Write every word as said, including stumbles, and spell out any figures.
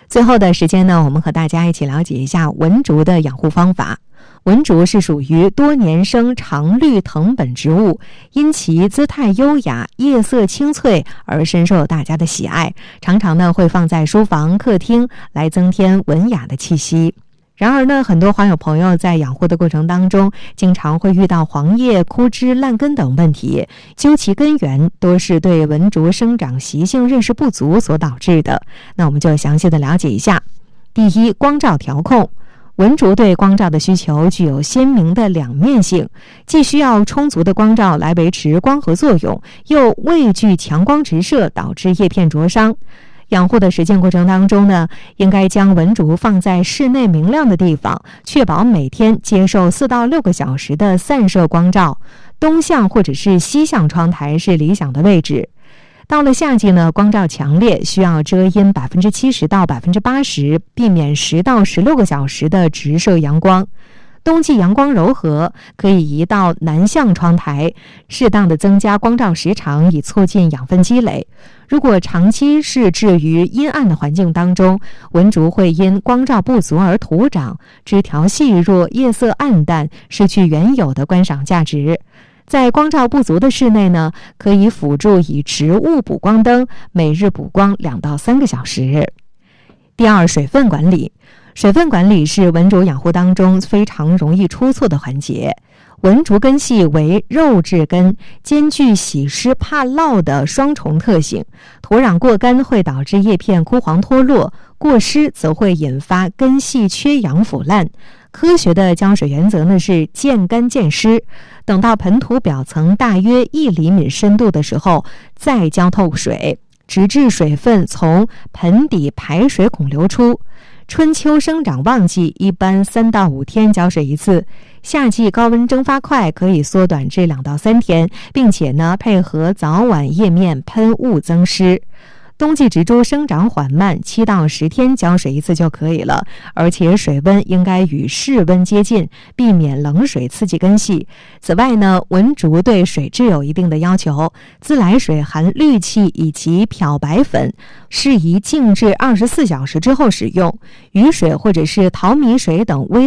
最后的时间呢，我们和大家一起了解一下文竹的养护方法。文竹是属于多年生常绿藤本植物，因其姿态优雅、叶色清脆而深受大家的喜爱，常常呢会放在书房、客厅来增添文雅的气息。然而呢，很多花友朋友在养护的过程当中，经常会遇到黄叶、枯枝、烂根等问题，究其根源，多是对文竹生长习性认识不足所导致的。那我们就详细的了解一下。第一，光照调控。文竹对光照的需求具有鲜明的两面性，既需要充足的光照来维持光合作用，又畏惧强光直射导致叶片灼伤。养护的实践过程当中呢，应该将文竹放在室内明亮的地方，确保每天接受四到六个小时的散射光照，东向或者是西向窗台是理想的位置。到了夏季呢，光照强烈，需要遮阴百分之七十到百分之八十，避免十到十六个小时的直射阳光。冬季阳光柔和，可以移到南向窗台，适当的增加光照时长，以促进养分积累。如果长期是置于阴暗的环境当中，文竹会因光照不足而徒长，枝条细弱，叶色暗淡，失去原有的观赏价值。在光照不足的室内呢，可以辅助以植物补光灯，每日补光两到三个小时。第二，水分管理。水分管理是文竹养护当中非常容易出错的环节。文竹根系为肉质根，兼具喜湿怕涝的双重特性。土壤过干会导致叶片枯黄脱落，过湿则会引发根系缺氧腐烂。科学的浇水原则呢是见干见湿，等到盆土表层大约一厘米深度的时候，再浇透水，直至水分从盆底排水孔流出。春秋生长旺季一般三到五天浇水一次，夏季高温蒸发快，可以缩短至两到三天，并且呢配合早晚叶面喷雾增湿。冬季植株生长缓慢，七到十天浇水一次就可以了，而且水温应该与室温接近，避免冷水刺激根系。此外呢，文竹对水质有一定的要求，自来水含氯气以及漂白粉，适宜静置二十四小时之后使用。雨水或者是淘米水等微